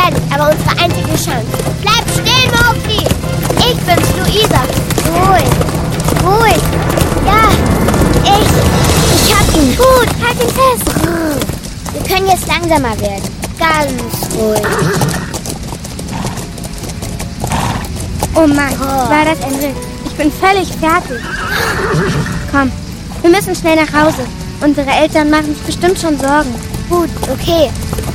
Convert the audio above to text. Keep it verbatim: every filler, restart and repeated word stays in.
gefährlich, aber unsere einzige Chance. Bleib stehen, Mowgli! Ich bin's, Luisa. Ruhig, ruhig. Ja, ich, ich hab ihn. Gut, halt ihn fest. Wir können jetzt langsamer werden. Ganz ruhig. Oh Mann, oh. War das ein Ritt. Ich bin völlig fertig. Komm, wir müssen schnell nach Hause. Unsere Eltern machen sich bestimmt schon Sorgen. Gut, okay.